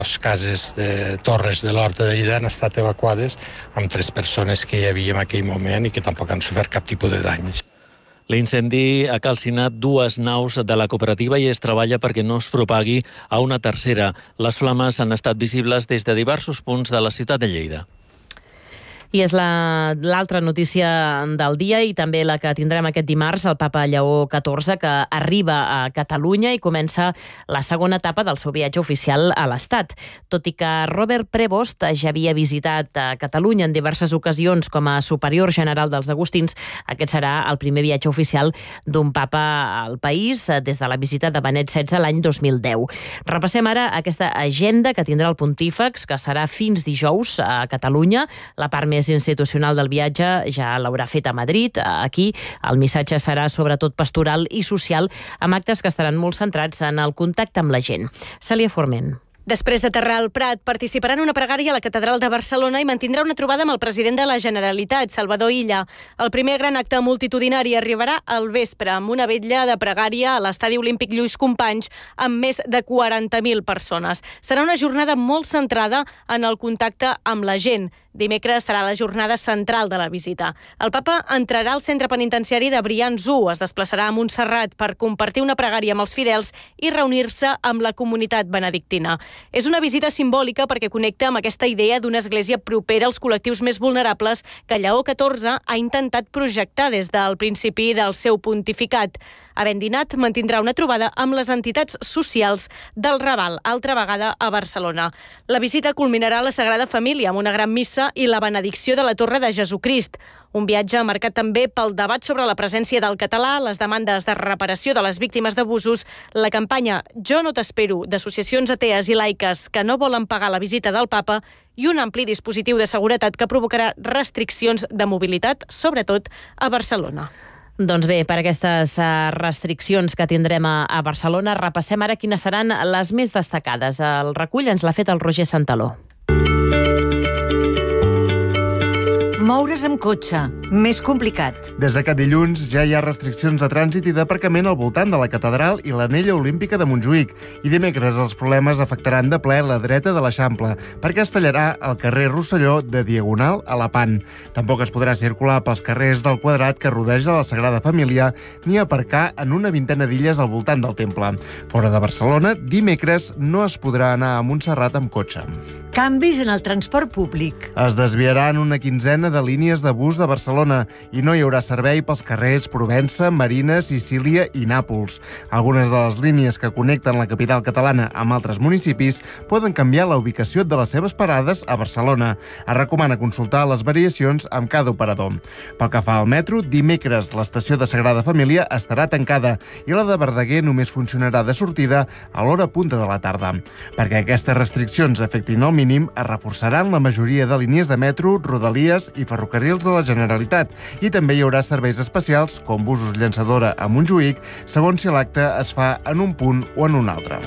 Les cases de torres de l'Horta de Lleida han estat evacuades amb 3 persones que hi havia en aquell moment i que tampoc han sofert cap tipus de danys. L'incendi ha calcinat 2 naus de la cooperativa i es treballa perquè no es propagui a una tercera. Les flames han estat visibles des de diversos punts de la ciutat de Lleida. I és l'altra notícia del dia i també la que tindrem aquest dimarts, el papa Lleó XIV, que arriba a Catalunya i comença la segona etapa del seu viatge oficial a l'Estat. Tot i que Robert Prevost ja havia visitat Catalunya en diverses ocasions com a superior general dels agustins, aquest serà el primer viatge oficial d'un papa al país des de la visita de Benet XVI l'any 2010. Repassem ara aquesta agenda que tindrà el pontífex, que serà fins dijous a Catalunya. La part més institucional del viatge ja l'haurà fet a Madrid. Aquí el missatge serà sobretot pastoral i social, amb actes que estaran molt centrats en el contacte amb la gent. Cèlia Forment. Després d'aterrar al Prat, participarà en una pregària a la Catedral de Barcelona i mantindrà una trobada amb el president de la Generalitat, Salvador Illa. El primer gran acte multitudinari arribarà al vespre amb una vetlla de pregària a l'Estadi Olímpic Lluís Companys amb més de 40.000 persones. Serà una jornada molt centrada en el contacte amb la gent. Dimecres serà la jornada central de la visita. El papa entrarà al centre penitenciari de Brians 1, es desplaçarà a Montserrat per compartir una pregària amb els fidels i reunir-se amb la comunitat benedictina. És una visita simbòlica perquè connecta amb aquesta idea d'una església propera als col·lectius més vulnerables que Lleó XIV ha intentat projectar des del principi del seu pontificat. Havent dinat, mantindrà una trobada amb les entitats socials del Raval, altra vegada a Barcelona. La visita culminarà a la Sagrada Família amb una gran missa i la benedicció de la Torre de Jesucrist. Un viatge marcat també pel debat sobre la presència del català, les demandes de reparació de les víctimes d'abusos, la campanya Jo no t'espero d'associacions atees i laiques que no volen pagar la visita del papa i un ampli dispositiu de seguretat que provocarà restriccions de mobilitat, sobretot a Barcelona. Doncs bé, per aquestes restriccions que tindrem a Barcelona, repassem ara quines seran les més destacades. El recull ens l'ha fet el Roger Santaló. Moure's amb cotxe, més complicat. Des d'aquest dilluns ja hi ha restriccions de trànsit i d'aparcament al voltant de la catedral i l'anella olímpica de Montjuïc. I dimecres els problemes afectaran de ple la dreta de l'Eixample, perquè es tallarà el carrer Rosselló de Diagonal a Lepant. Tampoc es podrà circular pels carrers del Quadrat que rodeja la Sagrada Família ni aparcar en una vintena d'illes al voltant del temple. Fora de Barcelona, dimecres no es podrà anar a Montserrat amb cotxe. Canvis en el transport públic. Es desviaran una quinzena de línies de bus de Barcelona i no hi haurà servei pels carrers Provença, Marina, Sicília i Nàpols. Algunes de les línies que connecten la capital catalana amb altres municipis poden canviar la ubicació de les seves parades a Barcelona. Es recomana consultar les variacions amb cada operador. Pel que fa al metro, dimecres l'estació de Sagrada Família estarà tancada i la de Verdaguer només funcionarà de sortida a l'hora punta de la tarda. Perquè aquestes restriccions afectin el mínim, es reforçaran la majoria de línies de metro, rodalies i ferrocarrils de la Generalitat i també hi haurà serveis especials com busos llançadora a Montjuïc segons si l'acte es fa en un punt o en un altre.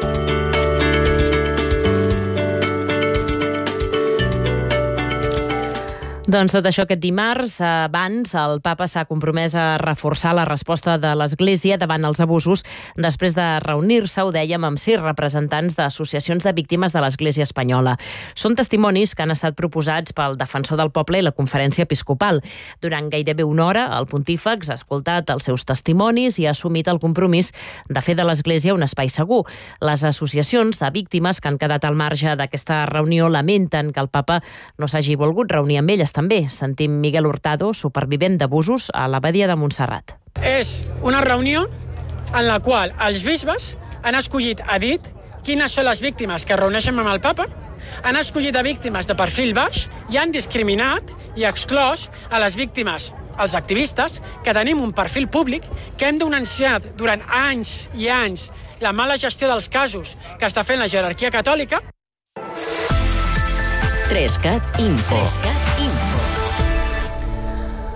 Doncs tot això aquest dimarts, abans el papa s'ha compromès a reforçar la resposta de l'Església davant els abusos després de reunir-se, ho dèiem, amb 6 representants d'associacions de víctimes de l'Església espanyola. Són testimonis que han estat proposats pel Defensor del Poble i la Conferència Episcopal. Durant gairebé una hora, el pontífex ha escoltat els seus testimonis i ha assumit el compromís de fer de l'Església un espai segur. Les associacions de víctimes que han quedat al marge d'aquesta reunió lamenten que el papa no s'hagi volgut reunir amb elles. També sentim Miguel Hurtado, supervivent d'abusos a l'Abadia de Montserrat. És una reunió en la qual els bisbes han escollit a dit quines són les víctimes que es reuneixen amb el papa, han escollit a víctimes de perfil baix i han discriminat i exclòs a les víctimes, els activistes, que tenim un perfil públic, que hem denunciat durant anys i anys la mala gestió dels casos que està fent la jerarquia catòlica. 3CAT Info.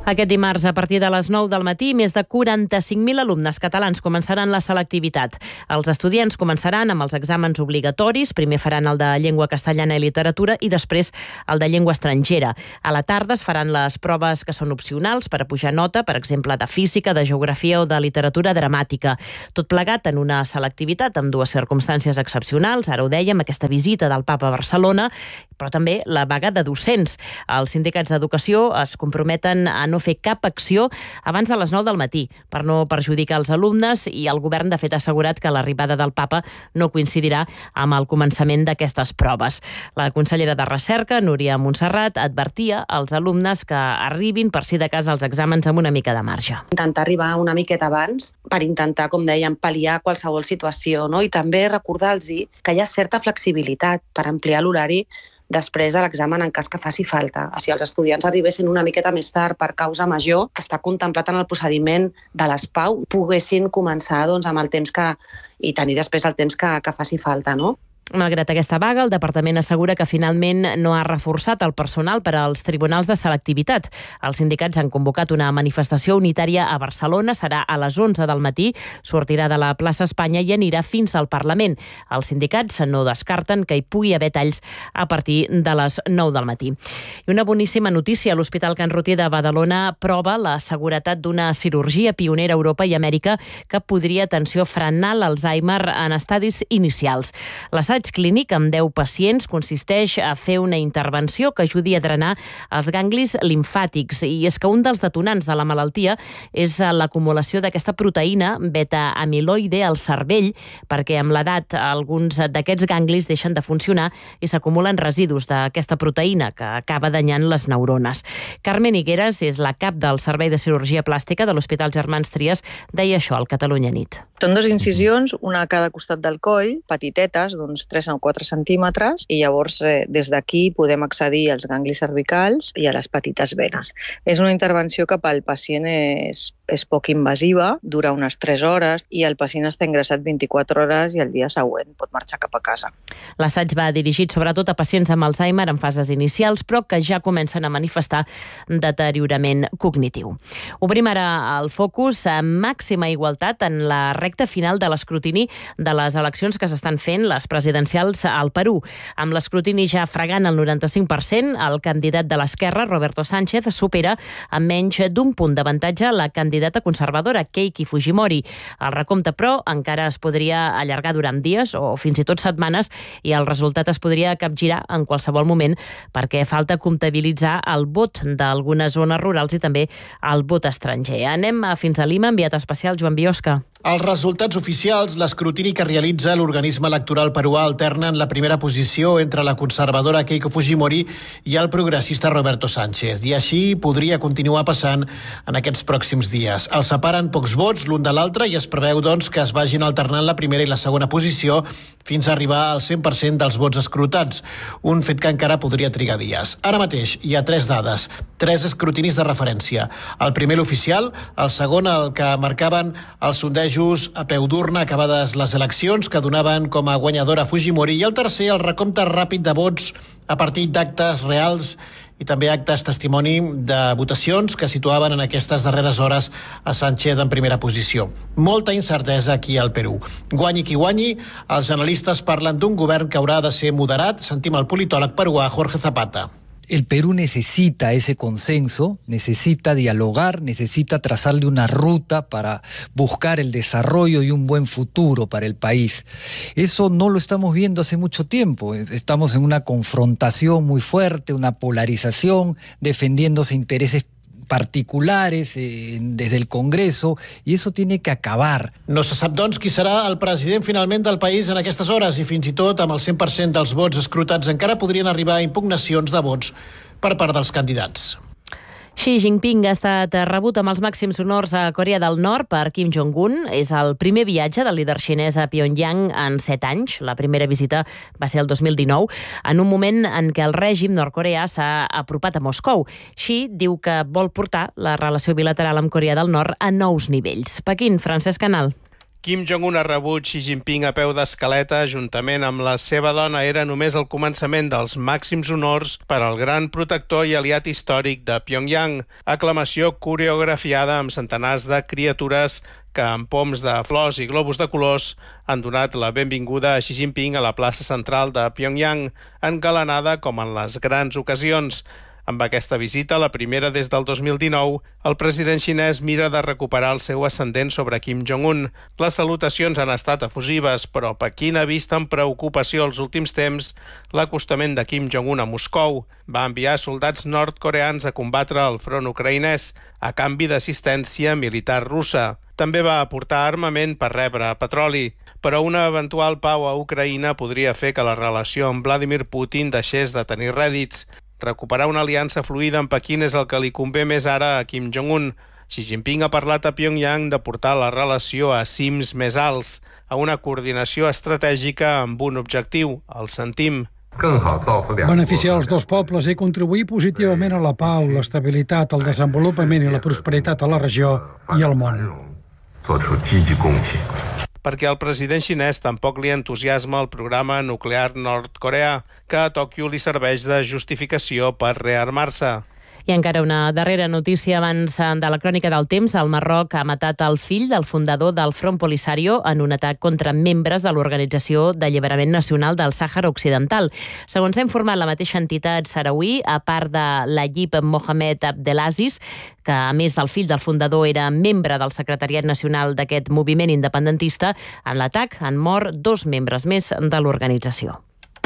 Aquest dimarts, a partir de les 9 del matí, més de 45.000 alumnes catalans començaran la selectivitat. Els estudiants començaran amb els exàmens obligatoris. Primer faran el de llengua castellana i literatura i després el de llengua estrangera. A la tarda es faran les proves que són opcionals per a pujar nota, per exemple, de física, de geografia o de literatura dramàtica. Tot plegat en una selectivitat amb dues circumstàncies excepcionals. Ara ho dèiem, aquesta visita del Papa a Barcelona, però també la vaga de docents. Els sindicats d'educació es comprometen a no fer cap acció abans de les 9 del matí per no perjudicar els alumnes i el govern, de fet, ha assegurat que l'arribada del Papa no coincidirà amb el començament d'aquestes proves. La consellera de Recerca, Núria Montserrat, advertia als alumnes que arribin per si de cas els exàmens amb una mica de marge. Intentar arribar una miqueta abans per intentar, com dèiem, pal·liar qualsevol situació, no? I també recordar-los que hi ha certa flexibilitat per ampliar l'horari després de l'examen en cas que faci falta. Si els estudiants arribessin una miqueta més tard per causa major, que està contemplat en el procediment de les PAU, poguessin començar amb el temps i tenir després el temps que faci falta, no? Malgrat aquesta vaga, el departament assegura que finalment no ha reforçat el personal per als tribunals de selectivitat. Els sindicats han convocat una manifestació unitària a Barcelona, serà a les 11 del matí, sortirà de la plaça Espanya i anirà fins al Parlament. Els sindicats no descarten que hi pugui haver talls a partir de les 9 del matí. I una boníssima notícia, l'Hospital Can Rutier de Badalona prova la seguretat d'una cirurgia pionera a Europa i Amèrica que podria, atenció, frenar l'Alzheimer en estadis inicials. L'assaig clínic amb 10 pacients consisteix a fer una intervenció que ajudi a drenar els ganglis limfàtics. I és que un dels detonants de la malaltia és l'acumulació d'aquesta proteïna beta-amiloide al cervell, perquè amb l'edat alguns d'aquests ganglis deixen de funcionar i s'acumulen residus d'aquesta proteïna que acaba danyant les neurones. Carmen Higueras és la cap del Servei de Cirurgia Plàstica de l'Hospital Germans Trias, deia això al Catalunya Nit. Són 2 incisions, una a cada costat del coll, petitetes, d'uns 3 o 4 centímetres, i llavors des d'aquí podem accedir als ganglis cervicals i a les petites venes. És una intervenció que pel pacient és poc invasiva, dura unes 3 hores i el pacient està ingressat 24 hores i el dia següent pot marxar cap a casa. L'assaig va dirigit sobretot a pacients amb Alzheimer en fases inicials, però que ja comencen a manifestar deteriorament cognitiu. Obrim ara el focus a màxima igualtat en la recta final de l'escrutini de les eleccions que s'estan fent, les presidencials al Perú. Amb l'escrutini ja fregant el 95%, el candidat de l'esquerra, Roberto Sánchez, supera amb menys d'un punt d'avantatge la candidata conservadora, Keiki Fujimori. El recompte, però, encara es podria allargar durant dies o fins i tot setmanes i el resultat es podria capgirar en qualsevol moment perquè falta comptabilitzar el vot d'algunes zones rurals i també el vot estranger. Anem fins a Lima, enviat especial Joan Biosca. Els resultats oficials, l'escrutini que realitza l'organisme electoral peruà alternen la primera posició entre la conservadora Keiko Fujimori i el progressista Roberto Sánchez. I així podria continuar passant en aquests pròxims dies. Els separen pocs vots l'un de l'altre i es preveu, doncs, que es vagin alternant la primera i la segona posició fins a arribar al 100% dels vots escrutats, un fet que encara podria trigar dies. Ara mateix hi ha 3 dades, 3 escrutinis de referència. El primer, l'oficial, el segon, el que marcaven els sondejos a peu d'urna acabades les eleccions que donaven com a guanyadora Fujimori, i el tercer, el recompte ràpid de vots a partir d'actes reals i també actes testimoni de votacions que situaven en aquestes darreres hores a Sánchez en primera posició. Molta incertesa aquí al Perú. Guanyi qui guanyi, els analistes parlen d'un govern que haurà de ser moderat. Sentim el politòleg peruà Jorge Zapata. El Perú necesita ese consenso, necesita dialogar, necesita trazarle una ruta para buscar el desarrollo y un buen futuro para el país. Eso no lo estamos viendo hace mucho tiempo. Estamos en una confrontación muy fuerte, una polarización, defendiéndose intereses particulares desde el Congreso, i eso tiene que acabar. No se sap, doncs, qui serà el president finalment del país en aquestes hores i fins i tot amb el 100% dels vots escrutats encara podrien arribar a impugnacions de vots per part dels candidats. Xi Jinping ha estat rebut amb els màxims honors a Corea del Nord per Kim Jong-un. És el primer viatge del líder xinès a Pyongyang en 7 anys. La primera visita va ser el 2019, en un moment en què el règim nord-coreà s'ha apropat a Moscou. Xi diu que vol portar la relació bilateral amb Corea del Nord a nous nivells. Pequín, Francesc Canal. Kim Jong-un ha rebut Xi Jinping a peu d'escaleta juntament amb la seva dona. Era només el començament dels màxims honors per al gran protector i aliat històric de Pyongyang. Aclamació coreografiada amb centenars de criatures que amb poms de flors i globus de colors han donat la benvinguda a Xi Jinping a la plaça central de Pyongyang, engalanada com en les grans ocasions. Amb aquesta visita, la primera des del 2019, el president xinès mira de recuperar el seu ascendent sobre Kim Jong-un. Les salutacions han estat efusives, però Pequín ha vist amb preocupació els últims temps l'acostament de Kim Jong-un a Moscou. Va enviar soldats nord-coreans a combatre el front ucraïnès a canvi d'assistència militar russa. També va aportar armament per rebre petroli, però una eventual pau a Ucraïna podria fer que la relació amb Vladimir Putin deixés de tenir rèdits. Recuperar una aliança fluida amb Pequín és el que li convé més ara a Kim Jong-un. Xi Jinping ha parlat a Pyongyang de portar la relació a cims més alts, a una coordinació estratègica amb un objectiu, el sentim. Beneficiar els dos pobles i contribuir positivament a la pau, l'estabilitat, el desenvolupament i la prosperitat a la regió i al món. Perquè al president xinès tampoc li entusiasma el programa nuclear nord-coreà, que a Tòquio li serveix de justificació per rearmar-se. I encara una darrera notícia abans de la crònica del temps. El Marroc ha matat el fill del fundador del Front Polisario en un atac contra membres de l'Organització d'Alliberament Nacional del Sàhara Occidental. Segons ha informat la mateixa entitat sarauí, a part de l'Ayib Mohamed Abdelaziz, que a més del fill del fundador era membre del secretariat nacional d'aquest moviment independentista, en l'atac han mort 2 membres més de l'organització.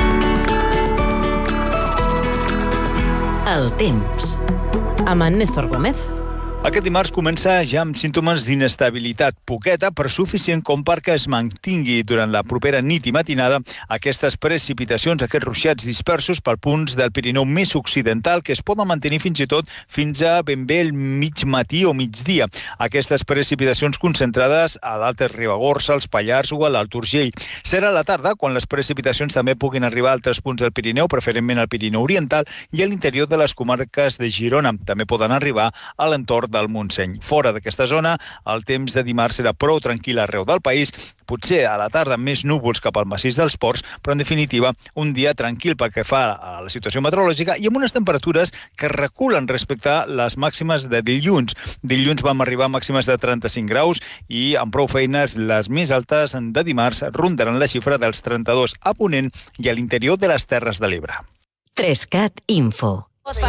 El temps. Amb en Néstor Gómez. Aquest dimarts comença ja amb símptomes d'inestabilitat, poqueta, però suficient com perquè es mantingui durant la propera nit i matinada aquestes precipitacions, aquests ruixats dispersos per punts del Pirineu més occidental que es poden mantenir fins i tot fins a ben bé el mig matí o migdia. Aquestes precipitacions concentrades a l'Alta Ribagorça, als Pallars o a l'Alt Urgell. Serà a la tarda quan les precipitacions també puguin arribar a altres punts del Pirineu, preferentment al Pirineu Oriental i a l'interior de les comarques de Girona. També poden arribar a l'entorn del Montseny. Fora d'aquesta zona, el temps de dimarts serà prou tranquil arreu del país, potser a la tarda més núvols cap al massís dels Ports, però en definitiva un dia tranquil pel que fa a la situació meteorològica i amb unes temperatures que reculen respecte a les màximes de dilluns. Dilluns vam arribar a màximes de 35 graus i amb prou feines les més altes de dimarts rondaran la xifra dels 32 a Ponent i a l'interior de les Terres de l'Ebre. 3CAT Info.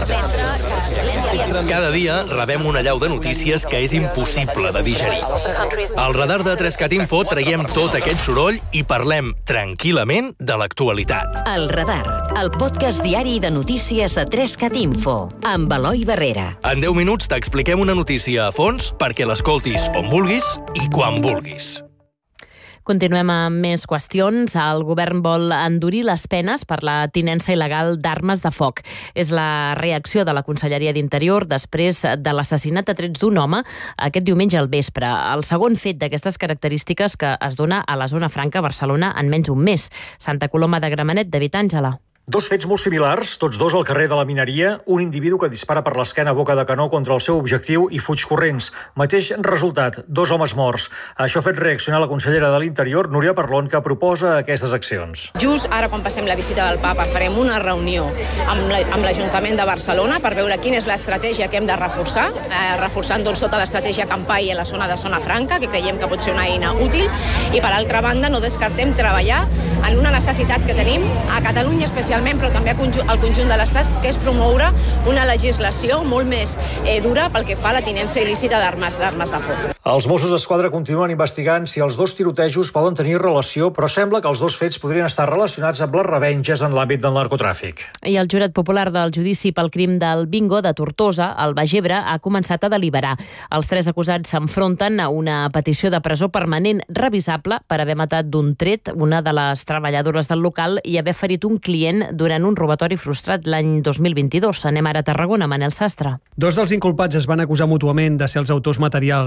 Cada dia rebem una allau de notícies que és impossible de digerir. Al radar de 3CAT Info traiem tot aquest soroll i parlem tranquil·lament de l'actualitat. El radar, el podcast diari de notícies a 3CAT Info, amb Eloi Barrera. En 10 minuts t'expliquem una notícia a fons perquè l'escoltis on vulguis i quan vulguis. Continuem amb més qüestions. El govern vol endurir les penes per la tinença il·legal d'armes de foc. És la reacció de la Conselleria d'Interior després de l'assassinat a trets d'un home aquest diumenge al vespre. El segon fet d'aquestes característiques que es dona a la zona franca a Barcelona en menys d'un mes. Santa Coloma de Gramenet, David Àngela. Dos fets molt similars, tots dos al carrer de la Mineria, un individu que dispara per l'esquena a boca de canó contra el seu objectiu i fuig corrents. Mateix resultat, 2 homes morts. Això ha fet reaccionar la consellera de l'Interior, Núria Parlon, que proposa aquestes accions. Just ara, quan passem la visita del papa, farem una reunió amb l'Ajuntament de Barcelona per veure quina és l'estratègia que hem de reforçar, reforçant doncs tota l'estratègia Campai a la zona de Zona Franca, que creiem que pot ser una eina útil, i per altra banda no descartem treballar en una necessitat que tenim a Catalunya especialment, però també al conjunt de l'Estat, que és promoure una legislació molt més dura pel que fa a la tinença il·lícita d'armes de foc. Els Mossos d'Esquadra continuen investigant si els 2 tirotejos poden tenir relació, però sembla que els 2 fets podrien estar relacionats amb les revenges en l'àmbit del narcotràfic. I el jurat popular del judici pel crim del bingo de Tortosa, al Baix Ebre, ha començat a deliberar. Els 3 acusats s'enfronten a una petició de presó permanent revisable per haver matat d'un tret una de les treballadores del local i haver ferit un client durant un robatori frustrat l'any 2022. Anem ara a Tarragona, Manel Sastre. 2 dels inculpats es van acusar mútuament de ser els autors materials del tret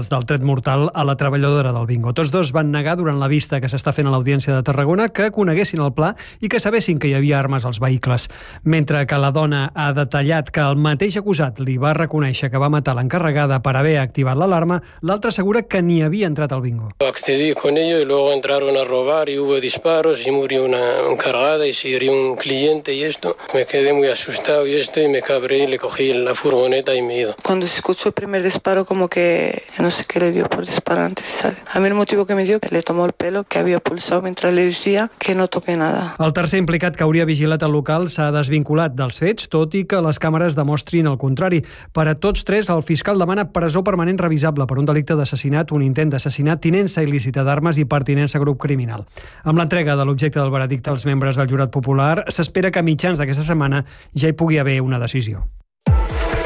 mortal a la treballadora del bingo. Tots dos van negar durant la vista que s'està fent a l'Audiència de Tarragona que coneguessin el pla i que sabessin que hi havia armes als vehicles. Mentre que la dona ha detallat que el mateix acusat li va reconèixer que va matar l'encarregada per haver activat l'alarma, l'altre assegura que ni havia entrat al bingo. Accedí con ellos y luego entraron a robar y hubo disparos y murió una encargada y se hirió un cliente y esto. Me quedé muy asustado y me cabré y le cogí la furgoneta y me he ido. Cuando se escuchó el primer disparo, como que no sé qué le dio por disparar antes de salir. A mí el motivo que me dio que le tomó el pelo que había pulsado mientras le decía que no toqué nada. El tercer implicat que hauria vigilat el local s'ha desvinculat dels fets, tot i que les càmeres demostrin el contrari. Per a tots tres, el fiscal demana presó permanent revisable per un delicte d'assassinat, un intent d'assassinat, tinença il·lícita d'armes i pertinença a grup criminal. Amb l'entrega de l'objecte del veredicte als membres del jurat popular, s'espera que a mitjans d'aquesta setmana ja hi pugui haver una decisió.